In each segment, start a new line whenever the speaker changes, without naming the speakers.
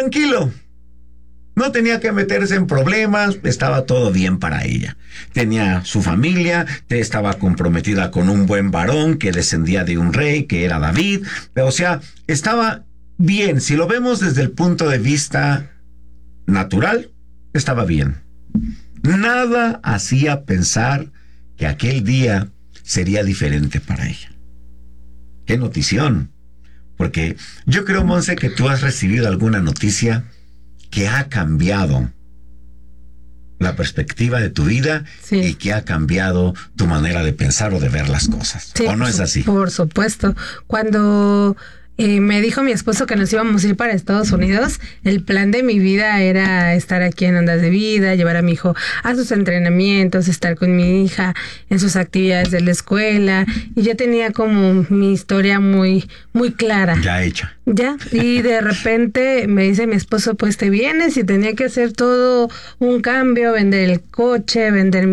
tranquilo. No tenía que meterse en problemas, estaba todo bien para ella. Tenía su familia, estaba comprometida con un buen varón que descendía de un rey, que era David. O sea, estaba bien. Si lo vemos desde el punto de vista natural, estaba bien. Nada hacía pensar que aquel día sería diferente para ella. ¡Qué notición! Porque yo creo, Monse, que tú has recibido alguna noticia que ha cambiado la perspectiva de tu vida, sí, y que ha cambiado tu manera de pensar o de ver las cosas. Sí, ¿o no es así?
Por supuesto. Cuando me dijo mi esposo que nos íbamos a ir para Estados Unidos, el plan de mi vida era estar aquí en Ondas de Vida, llevar a mi hijo a sus entrenamientos, estar con mi hija en sus actividades de la escuela, y ya tenía como mi historia muy, muy clara.
Ya hecha.
Ya, y de repente me dice mi esposo, pues te vienes, y tenía que hacer todo un cambio, vender el coche, vender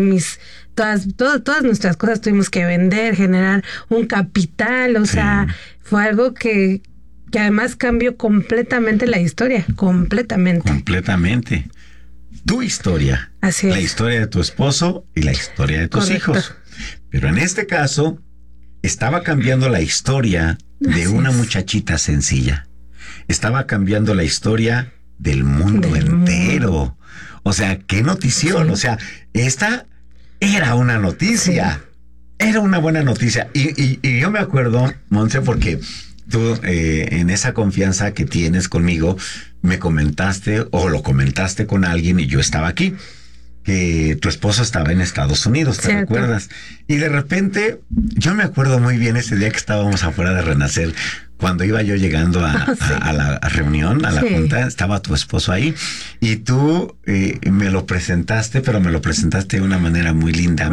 todas nuestras cosas tuvimos que vender, generar un capital, o sea, fue algo que además cambió completamente la historia, completamente.
Completamente. Tu historia,
así es,
la historia de tu esposo y la historia de tus hijos. Pero en este caso, estaba cambiando la historia de una muchachita sencilla. Estaba cambiando la historia del mundo entero. O sea, qué notición. Sí. O sea, esta era una noticia. Sí. Era una buena noticia. Y yo me acuerdo, Monse, porque tú en esa confianza que tienes conmigo, me comentaste o lo comentaste con alguien y yo estaba aquí, que tu esposo estaba en Estados Unidos, ¿te recuerdas? Y de repente, yo me acuerdo muy bien ese día que estábamos afuera de Renacer, cuando iba yo llegando a la reunión, a la junta, estaba tu esposo ahí, y tú me lo presentaste, pero me lo presentaste de una manera muy linda,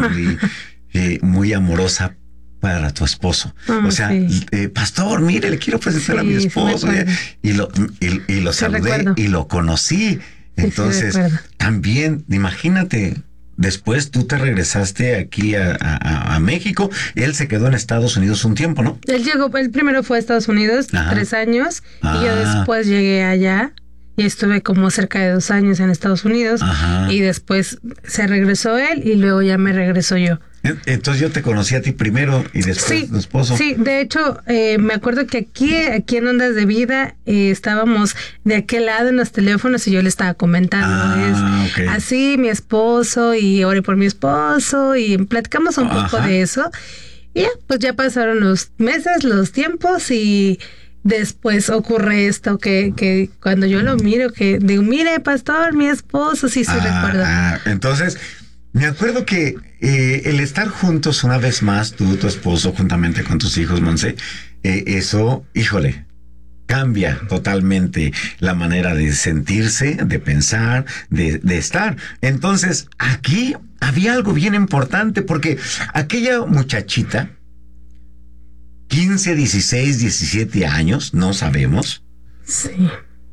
muy amorosa para tu esposo. O sea, pastor, mire, le quiero presentar a mi esposo. Y lo saludé y lo conocí. Entonces, también, imagínate, después tú te regresaste aquí a México. Él se quedó en Estados Unidos un tiempo, ¿no?
Él primero fue a Estados Unidos, 3 años, y yo después llegué allá y estuve como cerca de 2 años en Estados Unidos. Y después se regresó él y luego ya me regreso yo.
Entonces yo te conocí a ti primero y después tu esposo.
Sí, de hecho, me acuerdo que aquí en Ondas de Vida estábamos de aquel lado en los teléfonos y yo le estaba comentando. Así mi esposo, y oré por mi esposo, y platicamos un poco de eso. Y ya, pues ya pasaron los meses, los tiempos, y después ocurre esto que cuando yo lo miro, que digo, mire, pastor, mi esposo, sí recuerdo.
Entonces, me acuerdo que el estar juntos una vez más, tú, tu esposo, juntamente con tus hijos, Monse, eso, híjole, cambia totalmente la manera de sentirse, de pensar, de estar. Entonces, aquí había algo bien importante, porque aquella muchachita, 15, 16, 17 años, no sabemos.
Sí.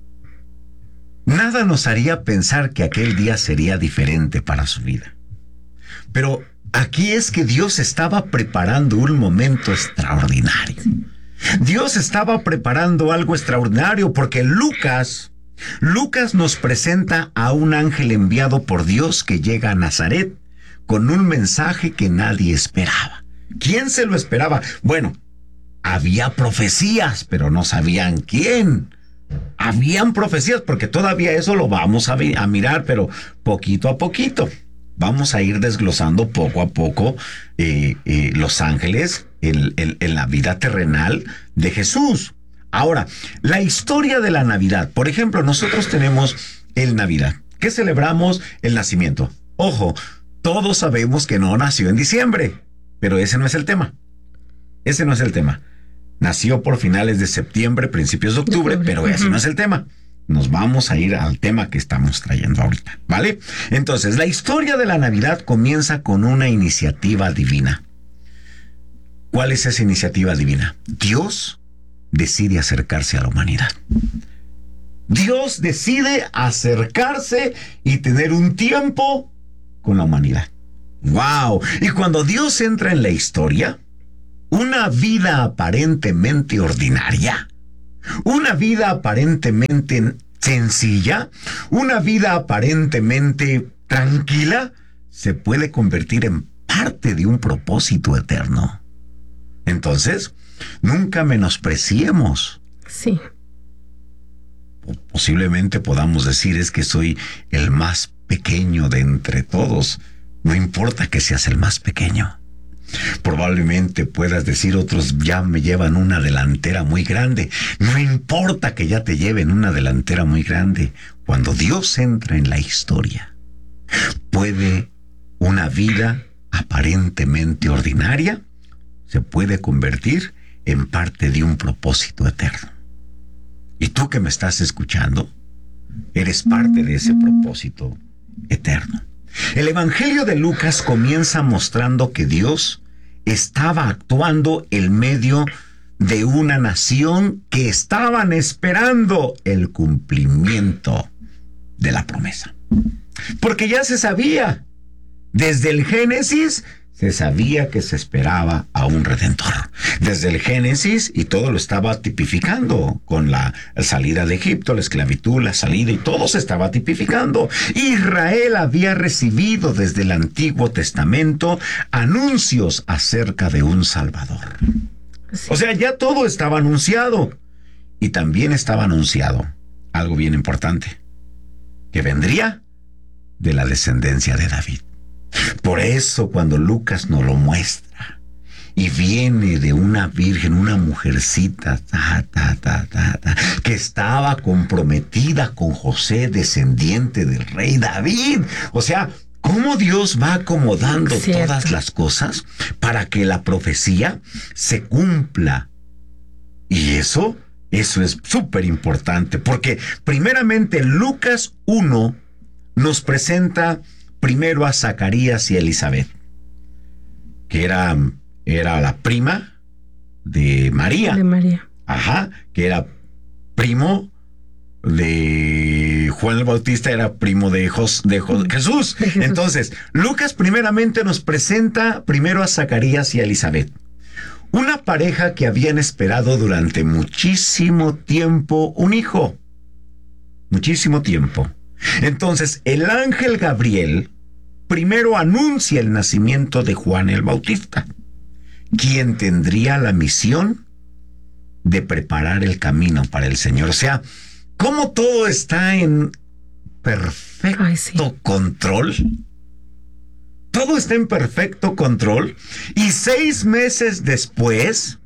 Nada nos haría pensar que aquel día sería diferente para su vida. Pero aquí es que Dios estaba preparando un momento extraordinario. Dios estaba preparando algo extraordinario, porque Lucas nos presenta a un ángel enviado por Dios que llega a Nazaret con un mensaje que nadie esperaba. ¿Quién se lo esperaba? Bueno, había profecías, pero no sabían quién. Habían profecías, porque todavía eso lo vamos a mirar, pero poquito a poquito. Vamos a ir desglosando poco a poco los ángeles en la vida terrenal de Jesús. Ahora, la historia de la Navidad. Por ejemplo, nosotros tenemos el Navidad. ¿Qué celebramos? El nacimiento. Ojo, todos sabemos que no nació en diciembre, pero ese no es el tema. Ese no es el tema. Nació por finales de septiembre, principios de octubre, pero ese no es el tema. Nos vamos a ir al tema que estamos trayendo ahorita, ¿vale? Entonces, la historia de la Navidad comienza con una iniciativa divina. ¿Cuál es esa iniciativa divina? Dios decide acercarse a la humanidad. Dios decide acercarse y tener un tiempo con la humanidad. ¡Wow! Y cuando Dios entra en la historia, una vida aparentemente ordinaria, una vida aparentemente sencilla, una vida aparentemente tranquila, se puede convertir en parte de un propósito eterno. Entonces, nunca menospreciemos.
Sí.
Posiblemente podamos decir, es que soy el más pequeño de entre todos. No importa que seas el más pequeño. Probablemente puedas decir, otros ya me llevan una delantera muy grande. No importa que ya te lleven una delantera muy grande. Cuando Dios entra en la historia, puede una vida aparentemente ordinaria se puede convertir en parte de un propósito eterno. Y tú que me estás escuchando, eres parte de ese propósito eterno. El Evangelio de Lucas comienza mostrando que Dios estaba actuando en medio de una nación que estaban esperando el cumplimiento de la promesa. Porque ya se sabía, desde el Génesis, se sabía que se esperaba a un Redentor. Desde el Génesis, y todo lo estaba tipificando, con la salida de Egipto, la esclavitud, la salida, y todo se estaba tipificando. Israel había recibido desde el Antiguo Testamento anuncios acerca de un Salvador. Sí. O sea, ya todo estaba anunciado. Y también estaba anunciado algo bien importante, que vendría de la descendencia de David. Por eso cuando Lucas nos lo muestra y viene de una virgen, una mujercita que estaba comprometida con José, descendiente del rey David. O sea, cómo Dios va acomodando todas las cosas para que la profecía se cumpla. Y eso es súper importante, porque primeramente Lucas 1 nos presenta primero a Zacarías y Elizabeth, que era la prima de María.
De María.
Ajá, que era primo de Juan el Bautista, era primo de Jesús. Entonces, Lucas primeramente nos presenta primero a Zacarías y a Elizabeth. Una pareja que habían esperado durante muchísimo tiempo un hijo. Muchísimo tiempo. Entonces, el ángel Gabriel primero anuncia el nacimiento de Juan el Bautista, quien tendría la misión de preparar el camino para el Señor. O sea, cómo todo está en perfecto control. Todo está en perfecto control. Y 6 meses después,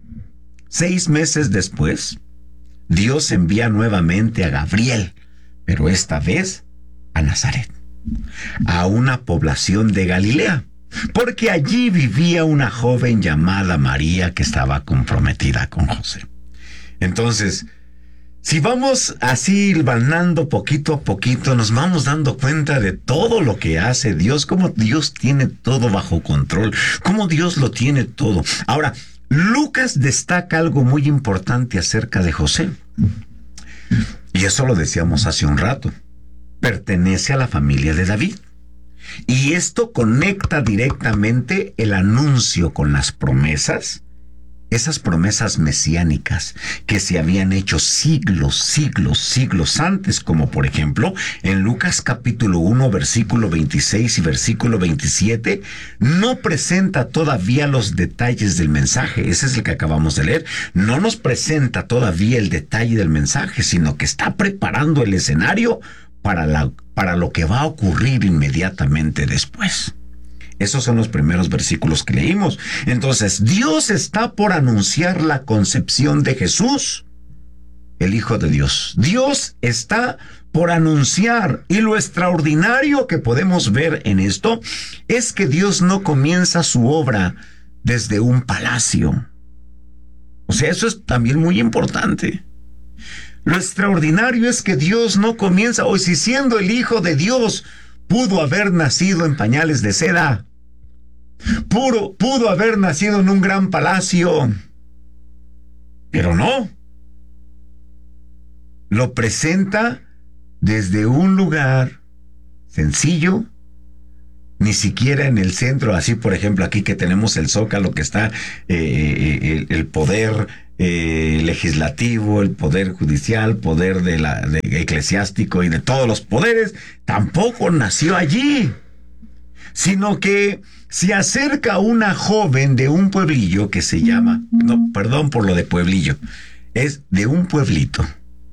Dios envía nuevamente a Gabriel, pero esta vez a Nazaret, a una población de Galilea, porque allí vivía una joven llamada María que estaba comprometida con José. Entonces, si vamos así hilvanando poquito a poquito, nos vamos dando cuenta de todo lo que hace Dios, cómo Dios tiene todo bajo control, cómo Dios lo tiene todo. Ahora, Lucas destaca algo muy importante acerca de José. Y eso lo decíamos hace un rato. Pertenece a la familia de David. Y esto conecta directamente el anuncio con las promesas, esas promesas mesiánicas que se habían hecho siglos antes, como por ejemplo en Lucas capítulo 1, versículo 26 y versículo 27, no presenta todavía los detalles del mensaje. Ese es el que acabamos de leer. No nos presenta todavía el detalle del mensaje, sino que está preparando el escenario para lo que va a ocurrir inmediatamente después. Esos son los primeros versículos que leímos. Entonces, Dios está por anunciar la concepción de Jesús, el Hijo de Dios. Dios está por anunciar, y lo extraordinario que podemos ver en esto es que Dios no comienza su obra desde un palacio. O sea, eso es también muy importante. Lo extraordinario es que Dios no comienza, o si siendo el Hijo de Dios pudo haber nacido en pañales de seda, pudo haber nacido en un gran palacio, pero no. Lo presenta desde un lugar sencillo, ni siquiera en el centro, así por ejemplo aquí que tenemos el Zócalo, que está el poder legislativo, el poder judicial, poder de eclesiástico y de todos los poderes, tampoco nació allí, sino que se acerca una joven de un pueblillo que se llama, no, perdón por lo de pueblillo, es de un pueblito.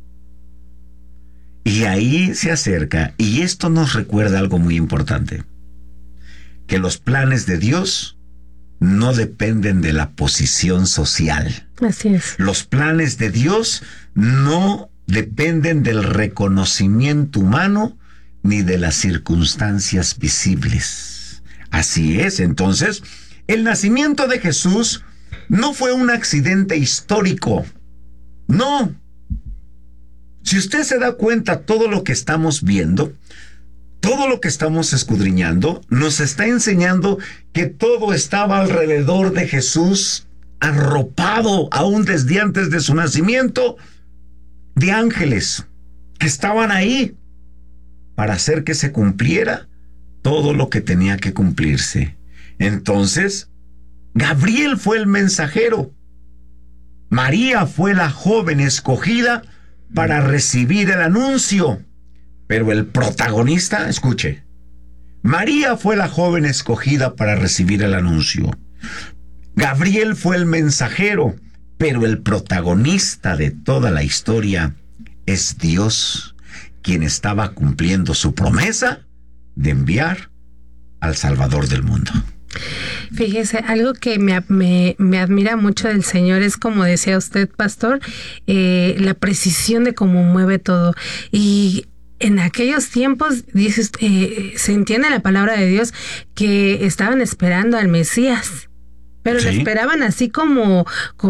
Y ahí se acerca, y esto nos recuerda algo muy importante, que los planes de Dios no dependen de la posición social.
Así es.
Los planes de Dios no dependen del reconocimiento humano ni de las circunstancias visibles. Así es. Entonces, el nacimiento de Jesús no fue un accidente histórico. No. Si usted se da cuenta, todo lo que estamos viendo, todo lo que estamos escudriñando, nos está enseñando que todo estaba alrededor de Jesús, arropado, aún desde antes de su nacimiento, de ángeles que estaban ahí para hacer que se cumpliera todo lo que tenía que cumplirse. Entonces, Gabriel fue el mensajero. María fue la joven escogida para recibir el anuncio. Pero el protagonista, escuche, María fue la joven escogida para recibir el anuncio. Gabriel fue el mensajero, pero el protagonista de toda la historia es Dios, quien estaba cumpliendo su promesa de enviar al Salvador del mundo.
Fíjese, algo que me admira mucho del Señor es, como decía usted, pastor, la precisión de cómo mueve todo. Y en aquellos tiempos, dice, se entiende la palabra de Dios que estaban esperando al Mesías, pero lo esperaban así como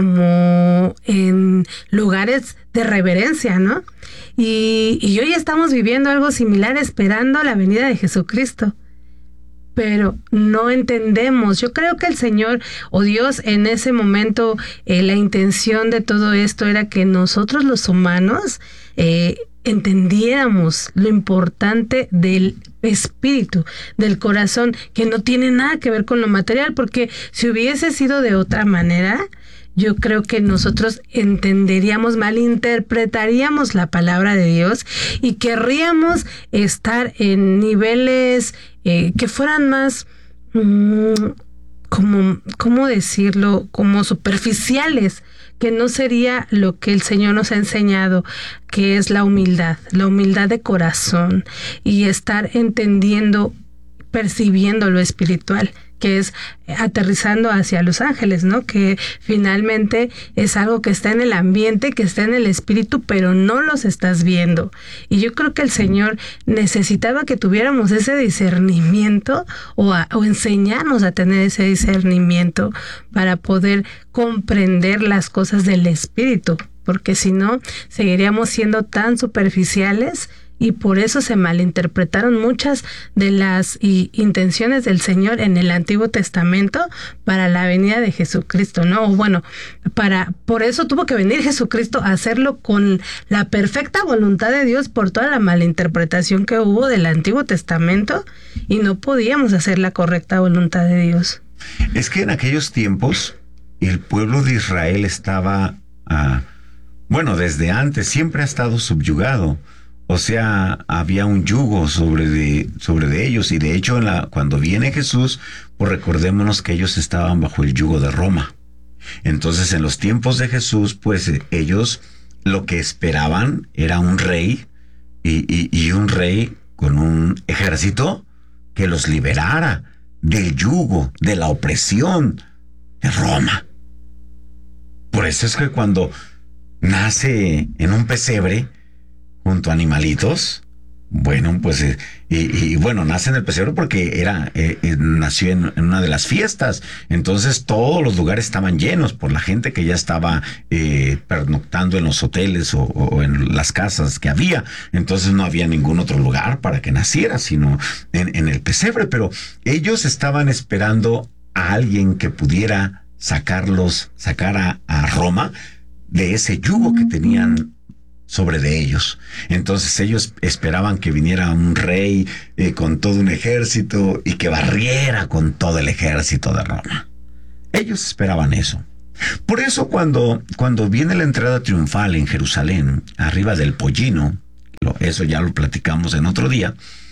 en lugares de reverencia, ¿no? Y hoy estamos viviendo algo similar, esperando la venida de Jesucristo. Pero no entendemos. Yo creo que el Señor o Dios en ese momento, la intención de todo esto era que nosotros los humanos entendiéramos lo importante del espíritu, del corazón, que no tiene nada que ver con lo material, porque si hubiese sido de otra manera, yo creo que nosotros entenderíamos, malinterpretaríamos la palabra de Dios y querríamos estar en niveles que fueran más, ¿cómo decirlo? Como superficiales, que no sería lo que el Señor nos ha enseñado, que es la humildad de corazón y estar entendiendo, percibiendo lo espiritual, que es aterrizando hacia los ángeles, ¿no? Que finalmente es algo que está en el ambiente, que está en el espíritu, pero no los estás viendo. Y yo creo que el Señor necesitaba que tuviéramos ese discernimiento o enseñarnos a tener ese discernimiento para poder comprender las cosas del espíritu, porque si no, seguiríamos siendo tan superficiales. Y por eso se malinterpretaron muchas de las intenciones del Señor en el Antiguo Testamento para la venida de Jesucristo, ¿no? O bueno, por eso tuvo que venir Jesucristo a hacerlo con la perfecta voluntad de Dios por toda la malinterpretación que hubo del Antiguo Testamento y no podíamos hacer la correcta voluntad de Dios.
Es que en aquellos tiempos el pueblo de Israel estaba, desde antes siempre ha estado subyugado. O sea, había un yugo sobre de ellos, y de hecho cuando viene Jesús, pues recordémonos que ellos estaban bajo el yugo de Roma. Entonces, en los tiempos de Jesús, pues ellos lo que esperaban era un rey, y un rey con un ejército que los liberara del yugo, de la opresión de Roma. Por eso es que cuando nace en un pesebre, junto a animalitos, nace en el pesebre porque nació en una de las fiestas. Entonces todos los lugares estaban llenos por la gente que ya estaba pernoctando en los hoteles o en las casas que había. Entonces no había ningún otro lugar para que naciera, sino en el pesebre. Pero ellos estaban esperando a alguien que pudiera sacar a Roma de ese yugo que tenían sobre de ellos. Entonces ellos esperaban que viniera un rey con todo un ejército y que barriera con todo el ejército de Roma. Ellos esperaban eso. Por eso cuando viene la entrada triunfal en Jerusalén, arriba del pollino, eso ya lo platicamos en otro día,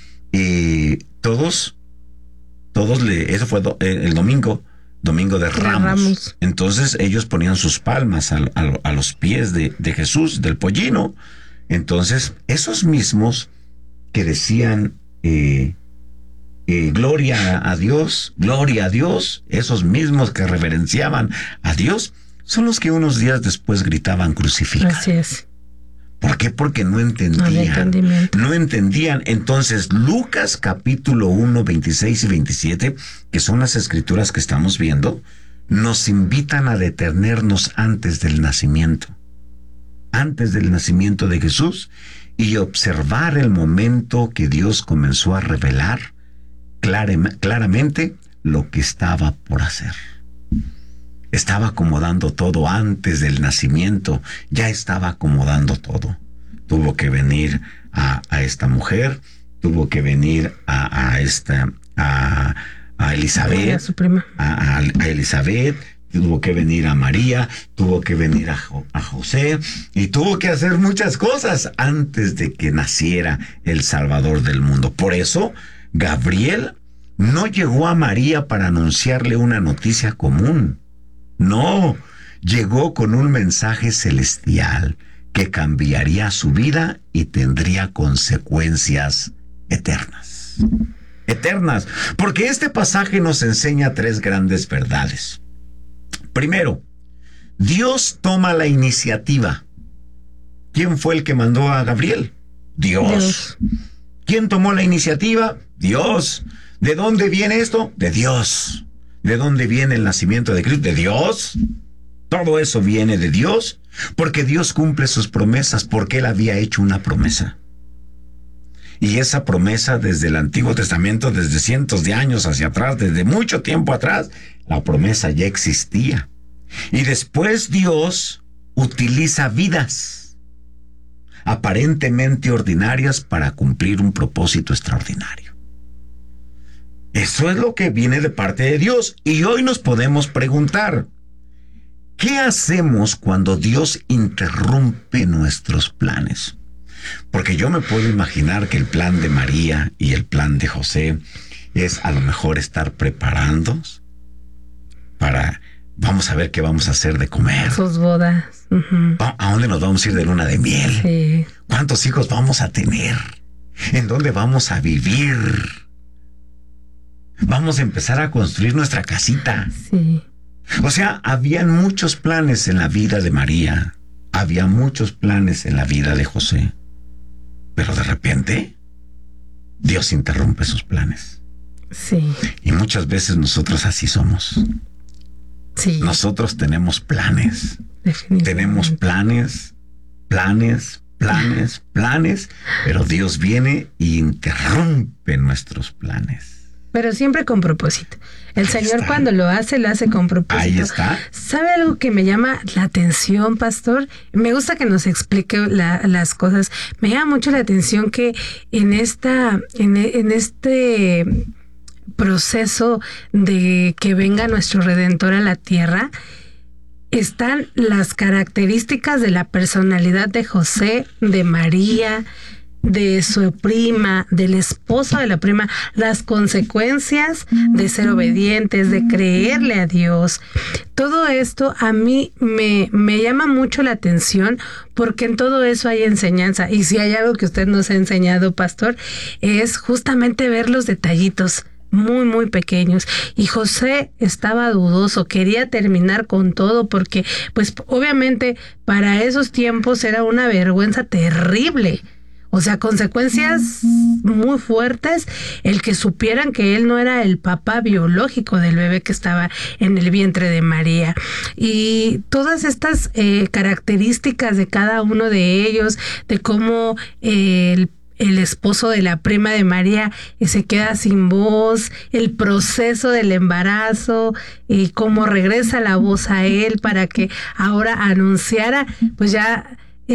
eso fue el domingo de Ramos. Entonces ellos ponían sus palmas a los pies de Jesús, del pollino. Entonces esos mismos que decían gloria a Dios, esos mismos que reverenciaban a Dios, son los que unos días después gritaban crucificado.
Así es.
¿Por qué? Porque no entendían. No entendían. Entonces, Lucas capítulo 1, 26 y 27, que son las escrituras que estamos viendo, nos invitan a detenernos antes del nacimiento de Jesús, y observar el momento que Dios comenzó a revelar claramente lo que estaba por hacer. Estaba acomodando todo antes del nacimiento, ya estaba acomodando todo. Tuvo que venir a esta mujer, tuvo que venir a Elizabeth,
a su prima.
A Elizabeth, tuvo que venir a María, tuvo que venir a José, y tuvo que hacer muchas cosas antes de que naciera el Salvador del mundo. Por eso, Gabriel no llegó a María para anunciarle una noticia común. No, llegó con un mensaje celestial que cambiaría su vida y tendría consecuencias eternas. Eternas, porque este pasaje nos enseña 3 grandes verdades. Primero, Dios toma la iniciativa. ¿Quién fue el que mandó a Gabriel? Dios. ¿Quién tomó la iniciativa? Dios. ¿De dónde viene esto? De Dios. ¿De dónde viene el nacimiento de Cristo? De Dios. Todo eso viene de Dios, porque Dios cumple sus promesas, porque Él había hecho una promesa. Y esa promesa desde el Antiguo Testamento, desde cientos de años hacia atrás, desde mucho tiempo atrás, la promesa ya existía. Y después Dios utiliza vidas aparentemente ordinarias para cumplir un propósito extraordinario. Eso es lo que viene de parte de Dios. Y hoy nos podemos preguntar, ¿qué hacemos cuando Dios interrumpe nuestros planes? Porque yo me puedo imaginar que el plan de María y el plan de José es a lo mejor estar preparándonos para, vamos a ver qué vamos a hacer de comer.
Sus bodas. Uh-huh.
¿A dónde nos vamos a ir de luna de miel?
Sí.
¿Cuántos hijos vamos a tener? ¿En dónde vamos a vivir? Vamos a empezar a construir nuestra casita.
Sí.
O sea, habían muchos planes en la vida de María. Había muchos planes en la vida de José. Pero de repente, Dios interrumpe sus planes.
Sí.
Y muchas veces nosotros así somos.
Sí.
Nosotros tenemos planes. Tenemos planes, pero Dios viene y interrumpe nuestros planes.
Pero siempre con propósito. El Señor cuando lo hace con propósito.
Ahí está.
¿Sabe algo que me llama la atención, pastor? Me gusta que nos explique las cosas. Me llama mucho la atención que en este proceso de que venga nuestro Redentor a la tierra, están las características de la personalidad de José, de María, de su prima, del esposo de la prima, las consecuencias de ser obedientes, de creerle a Dios. Todo esto a mí me llama mucho la atención, porque en todo eso hay enseñanza. Y si hay algo que usted nos ha enseñado, pastor, es justamente ver los detallitos muy, muy pequeños. Y José estaba dudoso, quería terminar con todo, porque pues obviamente para esos tiempos era una vergüenza terrible. O sea, consecuencias muy fuertes, el que supieran que él no era el papá biológico del bebé que estaba en el vientre de María. Y todas estas características de cada uno de ellos, de cómo el esposo de la prima de María se queda sin voz, el proceso del embarazo y cómo regresa la voz a él para que ahora anunciara, pues ya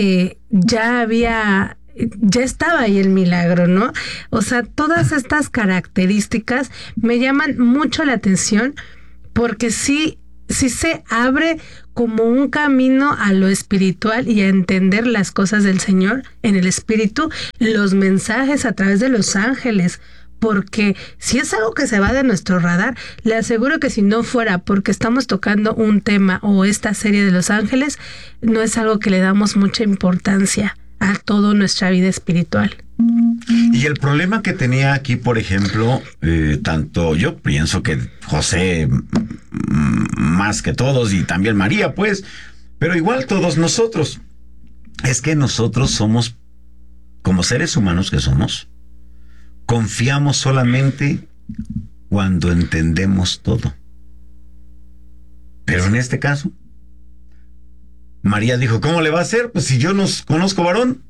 estaba ahí el milagro, ¿no? O sea, todas estas características me llaman mucho la atención, porque sí sí se abre como un camino a lo espiritual y a entender las cosas del Señor en el espíritu, los mensajes a través de los ángeles. Porque si es algo que se va de nuestro radar, le aseguro que si no fuera porque estamos tocando un tema o esta serie de los ángeles, no es algo que le damos mucha importancia a toda nuestra vida espiritual.
Y el problema que tenía aquí, por ejemplo, tanto yo pienso que José más que todos y también María, pues, pero igual todos nosotros, es que nosotros somos, como seres humanos que somos, confiamos solamente cuando entendemos todo. Pero en este caso, María dijo, ¿cómo le va a hacer? Pues si yo no conozco varón.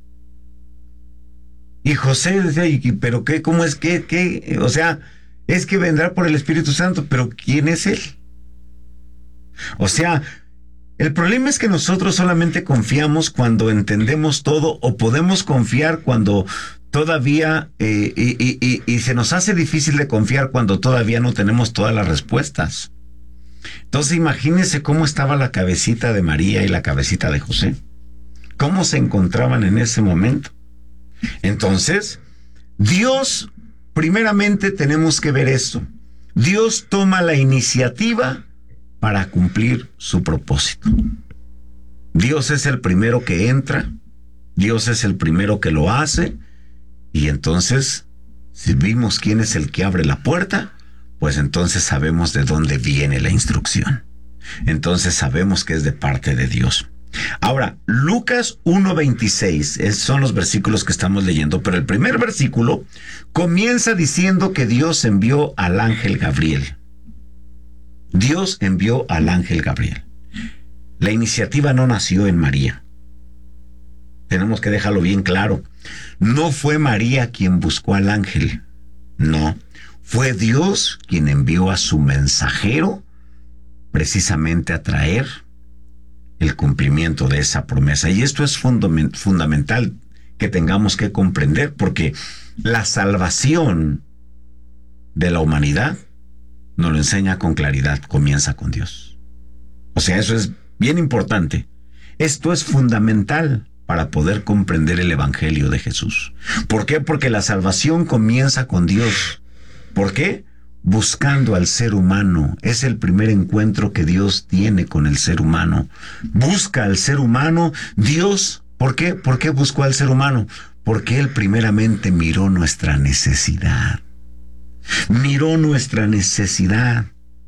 Y José decía, ¿pero qué? ¿Cómo es que? O sea, es que vendrá por el Espíritu Santo, pero ¿quién es él? O sea, el problema es que nosotros solamente confiamos cuando entendemos todo, o podemos confiar cuando todavía, y se nos hace difícil de confiar cuando todavía no tenemos todas las respuestas. Entonces imagínense cómo estaba la cabecita de María y la cabecita de José. ¿Cómo se encontraban en ese momento? Entonces, Dios, primeramente tenemos que ver esto. Dios toma la iniciativa para cumplir su propósito. Dios es el primero que entra, Dios es el primero que lo hace, y entonces, si vimos quién es el que abre la puerta, pues entonces sabemos de dónde viene la instrucción. Entonces sabemos que es de parte de Dios. Ahora, Lucas 1:26 son los versículos que estamos leyendo, pero el primer versículo comienza diciendo que Dios envió al ángel Gabriel. Dios envió al ángel Gabriel. La iniciativa no nació en María. Tenemos que dejarlo bien claro. No fue María quien buscó al ángel. No. Fue Dios quien envió a su mensajero precisamente a traer el cumplimiento de esa promesa. Y esto es fundamental que tengamos que comprender, porque la salvación de la humanidad nos lo enseña con claridad, comienza con Dios. O sea, eso es bien importante. Esto es fundamental para poder comprender el Evangelio de Jesús. ¿Por qué? Porque la salvación comienza con Dios. ¿Por qué? Buscando al ser humano. Es el primer encuentro que Dios tiene con el ser humano. Busca al ser humano. Dios, ¿por qué? ¿Por qué buscó al ser humano? Porque Él primeramente miró nuestra necesidad. Miró nuestra necesidad.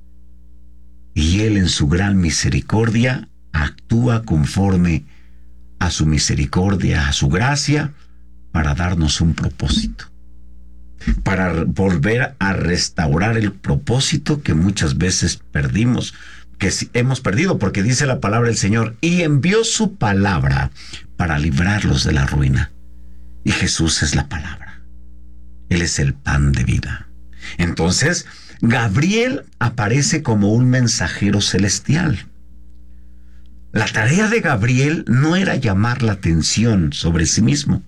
Y Él en su gran misericordia actúa conforme a su misericordia, a su gracia, para darnos un propósito. Para volver a restaurar el propósito que muchas veces perdimos, que hemos perdido, porque dice la palabra del Señor, y envió su palabra para librarlos de la ruina. Y Jesús es la palabra. Él es el pan de vida. Entonces, Gabriel aparece como un mensajero celestial. La tarea de Gabriel no era llamar la atención sobre sí mismo.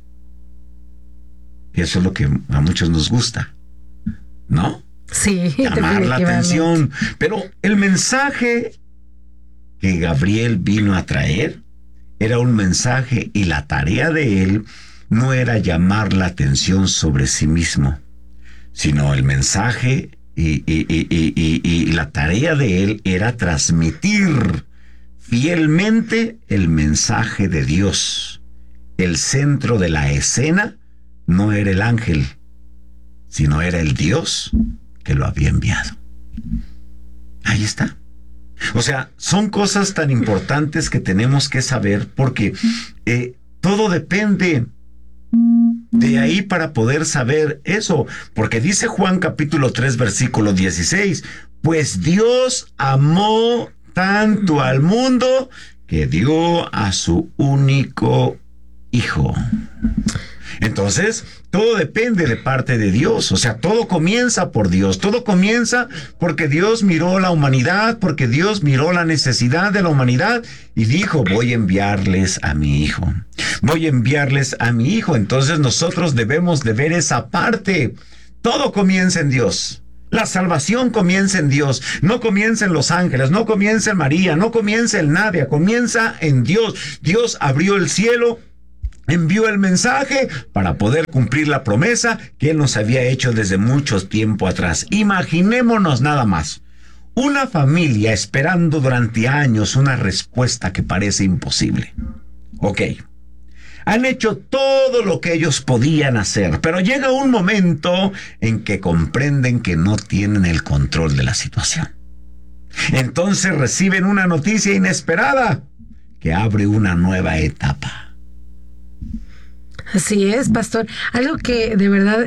Eso es lo que a muchos nos gusta, ¿no?
Sí,
llamar la atención. Pero el mensaje que Gabriel vino a traer era un mensaje, y la tarea de él no era llamar la atención sobre sí mismo, sino el mensaje y la tarea de él era transmitir fielmente el mensaje de Dios. El centro de la escena no era el ángel, sino era el Dios que lo había enviado. Ahí está. O sea, son cosas tan importantes que tenemos que saber, porque todo depende de ahí para poder saber eso. Porque dice Juan capítulo 3 versículo 16, pues Dios amó tanto al mundo que dio a su único Hijo. Entonces, todo depende de parte de Dios. O sea, todo comienza por Dios. Todo comienza porque Dios miró la humanidad, porque Dios miró la necesidad de la humanidad y dijo, voy a enviarles a mi Hijo. Voy a enviarles a mi Hijo. Entonces nosotros debemos de ver esa parte. Todo comienza en Dios. La salvación comienza en Dios, no comienza en los ángeles, no comienza en María, no comienza en Nadia, comienza en Dios. Dios abrió el cielo, envió el mensaje para poder cumplir la promesa que Él nos había hecho desde mucho tiempo atrás. Imaginémonos nada más, una familia esperando durante años una respuesta que parece imposible. Ok, han hecho todo lo que ellos podían hacer, pero llega un momento en que comprenden que no tienen el control de la situación. Entonces reciben una noticia inesperada que abre una nueva etapa.
Así es, pastor. Algo que de verdad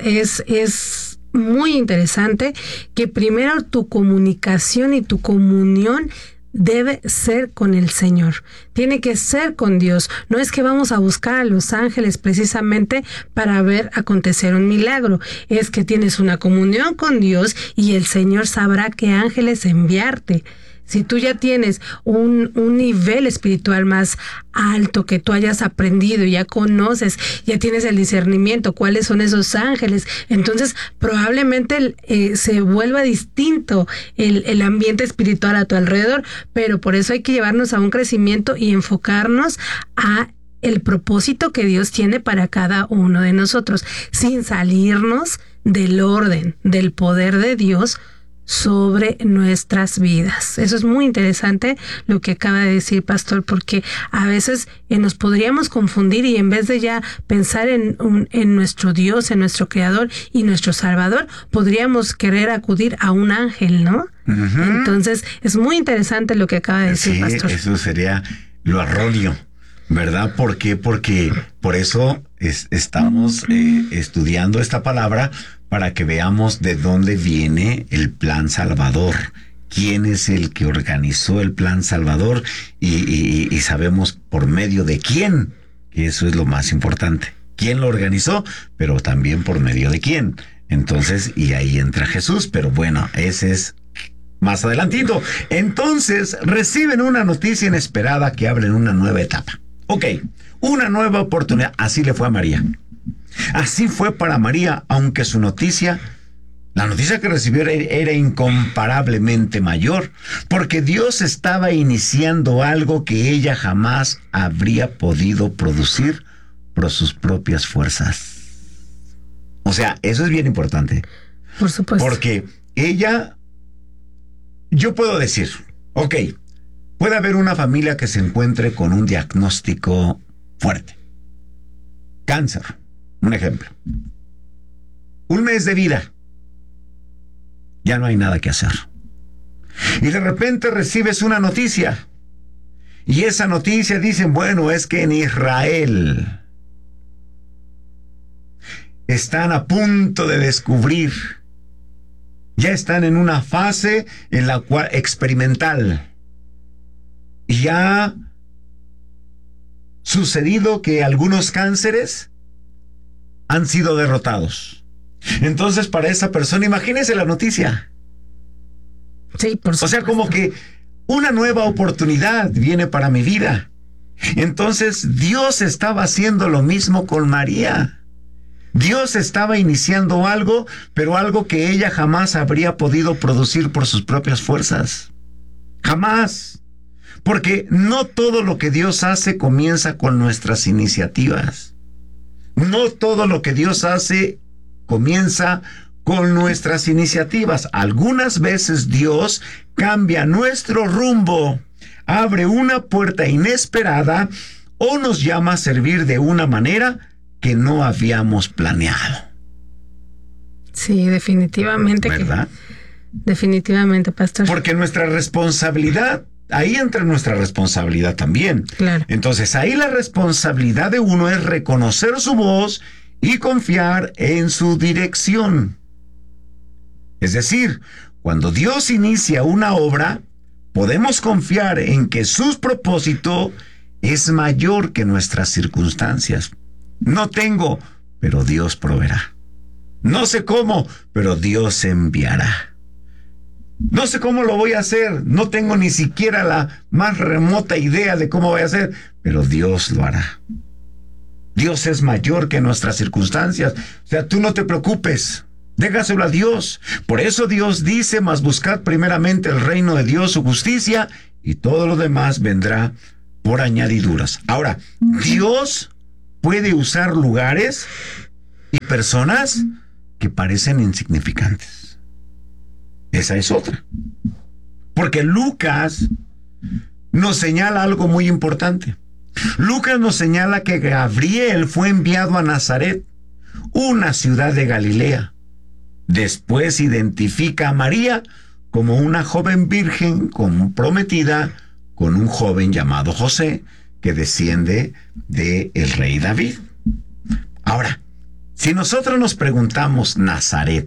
es muy interesante, que primero tu comunicación y tu comunión debe ser con el Señor. Tiene que ser con Dios. No es que vamos a buscar a los ángeles precisamente para ver acontecer un milagro. Es que tienes una comunión con Dios y el Señor sabrá qué ángeles enviarte. Si tú ya tienes un nivel espiritual más alto, que tú hayas aprendido, ya conoces, ya tienes el discernimiento, cuáles son esos ángeles, entonces probablemente se vuelva distinto el ambiente espiritual a tu alrededor, pero por eso hay que llevarnos a un crecimiento y enfocarnos a el propósito que Dios tiene para cada uno de nosotros, sin salirnos del orden, del poder de Dios sobre nuestras vidas. Eso es muy interesante lo que acaba de decir, pastor, porque a veces nos podríamos confundir y en vez de ya pensar en nuestro Dios, en nuestro Creador y nuestro Salvador, podríamos querer acudir a un ángel, ¿no? Uh-huh. Entonces, es muy interesante lo que acaba de decir, pastor.
Eso sería lo erróneo, ¿verdad? ¿Por qué? Porque por eso estamos estudiando esta palabra, para que veamos de dónde viene el plan salvador, quién es el que organizó el plan salvador y sabemos por medio de quién, que eso es lo más importante. ¿Quién lo organizó? Pero también por medio de quién. Entonces, y ahí entra Jesús, pero bueno, ese es más adelantito. Entonces, reciben una noticia inesperada que abre una nueva etapa. Ok, una nueva oportunidad. Así le fue a María. Así fue para María, aunque la noticia que recibió era incomparablemente mayor, porque Dios estaba iniciando algo que ella jamás habría podido producir por sus propias fuerzas. O sea, eso es bien importante.
Por supuesto.
Porque yo puedo decir, ok, puede haber una familia que se encuentre con un diagnóstico fuerte. Cáncer. Un ejemplo. Un mes de vida. Ya no hay nada que hacer. Y de repente recibes una noticia. Y esa noticia dicen, bueno, es que en Israel están a punto de descubrir. Ya están en una fase en la cual experimental. Y ya ha sucedido que algunos cánceres han sido derrotados. Entonces, para esa persona, imagínese la noticia.
Sí, por supuesto.
O sea, como que una nueva oportunidad viene para mi vida. Entonces, Dios estaba haciendo lo mismo con María. Dios estaba iniciando algo, pero algo que ella jamás habría podido producir por sus propias fuerzas. Jamás. Porque no todo lo que Dios hace comienza con nuestras iniciativas. No todo lo que Dios hace comienza con nuestras iniciativas. Algunas veces Dios cambia nuestro rumbo, abre una puerta inesperada o nos llama a servir de una manera que no habíamos planeado.
Sí, definitivamente.
¿Verdad?
Definitivamente, pastor.
Porque nuestra responsabilidad, ahí entra nuestra responsabilidad también.
Claro.
Entonces, ahí la responsabilidad de uno es reconocer su voz y confiar en su dirección. Es decir, cuando Dios inicia una obra, podemos confiar en que su propósito es mayor que nuestras circunstancias. No tengo, pero Dios proveerá. No sé cómo, pero Dios enviará. No sé cómo lo voy a hacer, no tengo ni siquiera la más remota idea de cómo voy a hacer, pero Dios lo hará. Dios es mayor que nuestras circunstancias. O sea, tú no te preocupes, Déjaselo a Dios. Por eso Dios dice, mas buscad primeramente el reino de Dios, su justicia, y todo lo demás vendrá por añadiduras. Ahora, Dios puede usar lugares y personas que parecen insignificantes. Esa es otra. Porque Lucas nos señala algo muy importante. Lucas nos señala que Gabriel fue enviado a Nazaret, una ciudad de Galilea. Después identifica a María como una joven virgen comprometida con un joven llamado José, que desciende del rey David. Ahora, si nosotros nos preguntamos Nazaret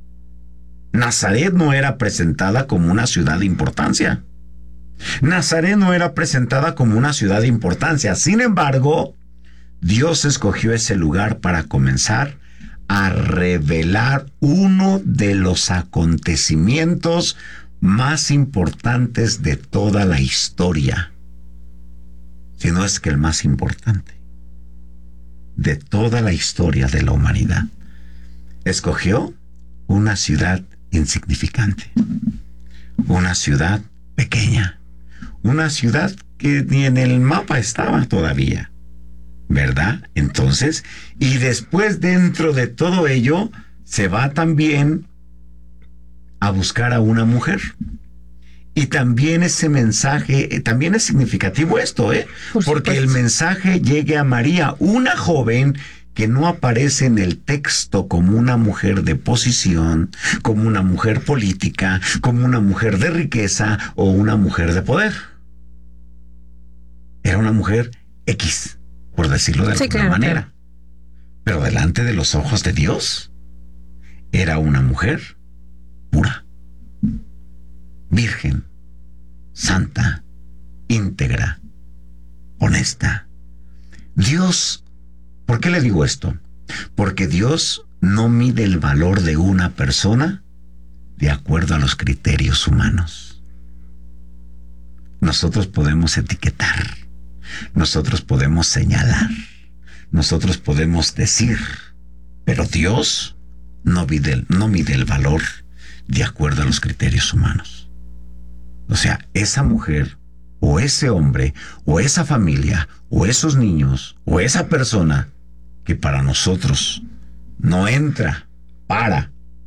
no era presentada como una ciudad de importancia. Nazaret no era presentada como una ciudad de importancia. Sin embargo, Dios escogió ese lugar para comenzar a revelar uno de los acontecimientos más importantes de toda la historia. Si no es que el más importante de toda la historia de la humanidad. Escogió una ciudad insignificante, una ciudad pequeña, una ciudad que ni en el mapa estaba todavía, ¿verdad? Entonces, y después dentro de todo ello, se va también a buscar a una mujer. Y también ese mensaje, también es significativo esto, porque el mensaje llegue a María, una joven que no aparece en el texto como una mujer de posición, como una mujer política, como una mujer de riqueza o una mujer de poder. Era una mujer X, por decirlo de alguna manera. Pero delante de los ojos de Dios, era una mujer pura, virgen, santa, íntegra, honesta. Dios, ¿por qué le digo esto? Porque Dios no mide el valor de una persona de acuerdo a los criterios humanos. Nosotros podemos etiquetar, nosotros podemos señalar, nosotros podemos decir, pero Dios no mide el valor de acuerdo a los criterios humanos. O sea, esa mujer, o ese hombre, o esa familia, o esos niños, o esa persona que para nosotros no entra para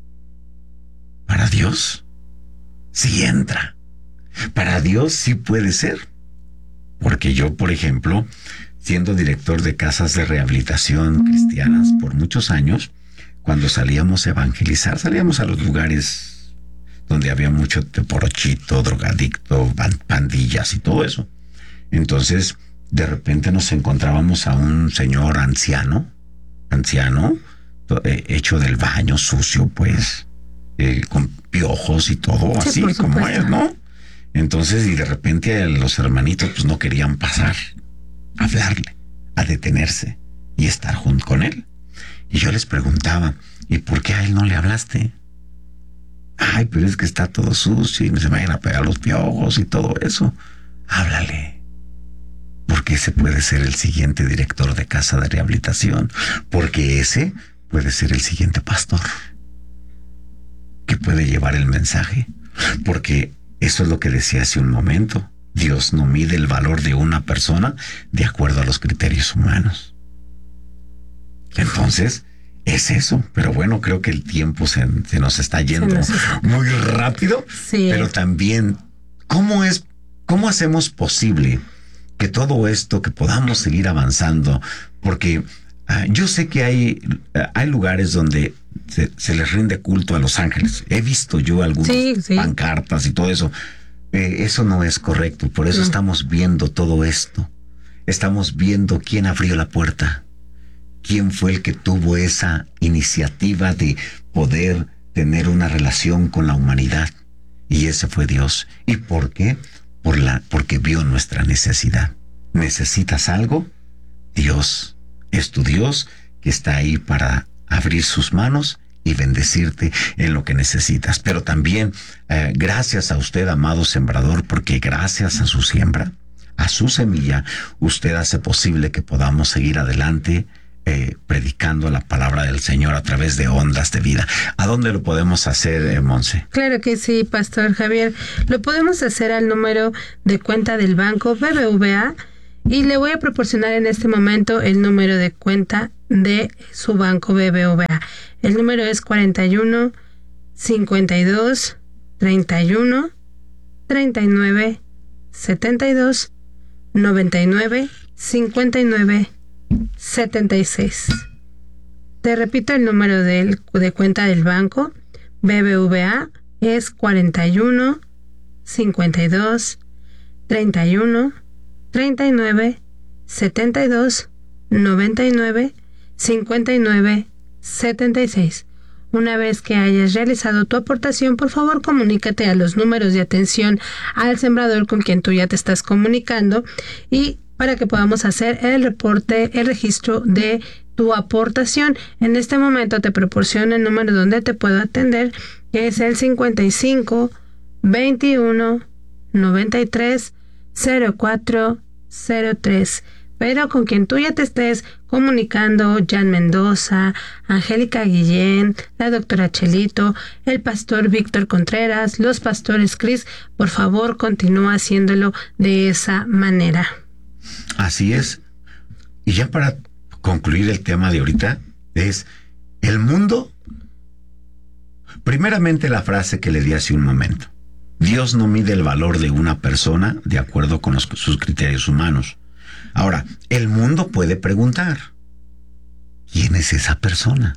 Dios, sí entra. Para Dios sí puede ser. Porque yo, por ejemplo, siendo director de casas de rehabilitación cristianas por muchos años, cuando salíamos a evangelizar, salíamos a los lugares donde había mucho teporochito, drogadicto, pandillas y todo eso. Entonces, de repente nos encontrábamos a un señor anciano, hecho del baño, sucio, pues, con piojos y todo, sí, así como es, ¿no? Entonces, y de repente los hermanitos pues no querían pasar a hablarle, a detenerse y estar junto con él. Y yo les preguntaba, ¿y por qué a él no le hablaste? Ay, pero es que está todo sucio y se me vayan a pegar los piojos y todo eso. Háblale. Porque ese puede ser el siguiente director de casa de rehabilitación. Porque ese puede ser el siguiente pastor que puede llevar el mensaje. Porque eso es lo que decía hace un momento. Dios no mide el valor de una persona de acuerdo a los criterios humanos. Entonces, es eso. Pero bueno, creo que el tiempo se nos está yendo muy rápido. Sí. Pero también, ¿cómo hacemos posible que todo esto, que podamos seguir avanzando? Porque yo sé que hay lugares donde se les rinde culto a los ángeles. He visto yo algunas pancartas y todo eso. Eso no es correcto. Por eso estamos viendo todo esto. Estamos viendo quién abrió la puerta. ¿Quién fue el que tuvo esa iniciativa de poder tener una relación con la humanidad? Y ese fue Dios. ¿Y por qué? Porque vio nuestra necesidad. ¿Necesitas algo? Dios es tu Dios, que está ahí para abrir sus manos y bendecirte en lo que necesitas. Pero también gracias a usted, amado sembrador, porque gracias a su siembra, a su semilla, usted hace posible que podamos seguir adelante predicando la palabra del Señor a través de Ondas de Vida. ¿A dónde lo podemos hacer, Monse?
Claro que sí, Pastor Javier. Lo podemos hacer al número de cuenta del banco BBVA y le voy a proporcionar en este momento el número de cuenta de su banco BBVA. El número es 41 52 31 39 72 99 59 76. Te repito el número de cuenta del banco BBVA es 41 52 31 39 72 99 59 76. Una vez que hayas realizado tu aportación, por favor comunícate a los números de atención al sembrador con quien tú ya te estás comunicando y para que podamos hacer el reporte, el registro de tu aportación. En este momento te proporciono el número donde te puedo atender, que es el 55 21 93 04 03. Pero con quien tú ya te estés comunicando, Jan Mendoza, Angélica Guillén, la doctora Chelito, el pastor Víctor Contreras, los pastores Cris, por favor continúa haciéndolo de esa manera.
Así es. Y ya para concluir el tema de ahorita, es el mundo. Primeramente la frase que le di hace un momento. Dios no mide el valor de una persona de acuerdo con sus criterios humanos. Ahora, el mundo puede preguntar, ¿quién es esa persona?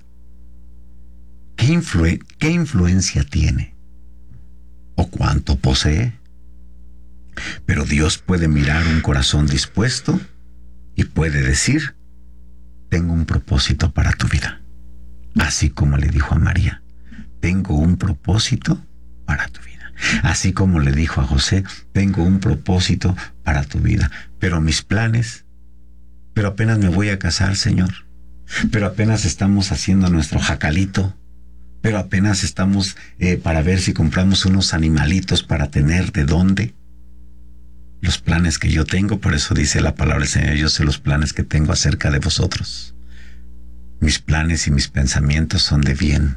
¿Qué influencia tiene? ¿O cuánto posee? Pero Dios puede mirar un corazón dispuesto y puede decir, tengo un propósito para tu vida. Así como le dijo a María, tengo un propósito para tu vida. Así como le dijo a José, tengo un propósito para tu vida. Pero mis planes, pero apenas me voy a casar, Señor. Pero apenas estamos haciendo nuestro jacalito. Pero apenas estamos para ver si compramos unos animalitos para tener de dónde. Los planes que yo tengo, por eso dice la palabra del Señor, yo sé los planes que tengo acerca de vosotros. Mis planes y mis pensamientos son de bien,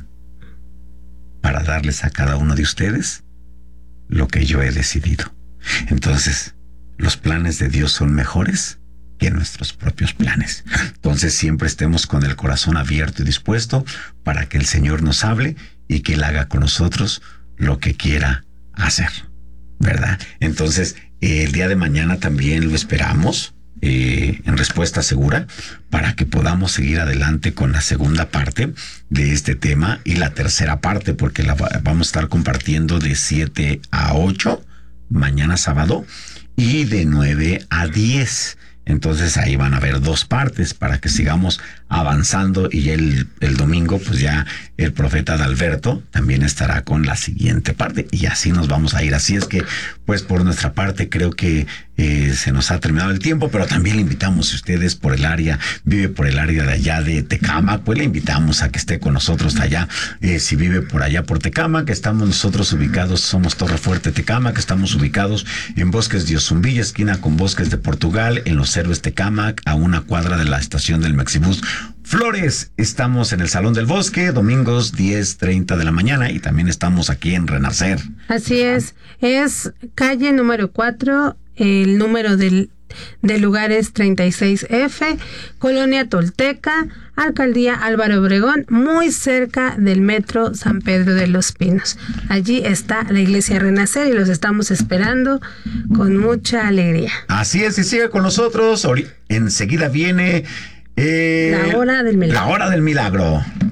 para darles a cada uno de ustedes lo que yo he decidido. Entonces, los planes de Dios son mejores que nuestros propios planes. Entonces, siempre estemos con el corazón abierto y dispuesto para que el Señor nos hable y que Él haga con nosotros lo que quiera hacer, ¿verdad? Entonces, el día de mañana también lo esperamos en Respuesta Segura para que podamos seguir adelante con la segunda parte de este tema y la tercera parte, porque la vamos a estar compartiendo de 7 a 8 mañana sábado y de 9 a 10. Entonces ahí van a haber dos partes para que sigamos avanzando y el domingo pues ya el profeta Adalberto también estará con la siguiente parte y así nos vamos a ir. Así es que pues por nuestra parte creo que se nos ha terminado el tiempo, pero también le invitamos, si ustedes por el área, vive por el área de allá de Tecámac, pues le invitamos a que esté con nosotros allá. Si vive por allá por Tecámac, que estamos nosotros ubicados, somos Torre Fuerte Tecámac, estamos ubicados en Bosques de Ozumbilla, esquina con Bosques de Portugal, en Los Héroes Tecámac, a una cuadra de la estación del Mexibus Flores. Estamos en el Salón del Bosque, domingos 10:30 de la mañana y también estamos aquí en Renacer.
Así es calle número 4, el número del lugar es 36F, Colonia Tolteca, Alcaldía Álvaro Obregón, muy cerca del Metro San Pedro de los Pinos. Allí está la Iglesia Renacer y los estamos esperando con mucha alegría.
Así es, y sigue con nosotros. Enseguida viene
la hora del milagro.
La hora del milagro.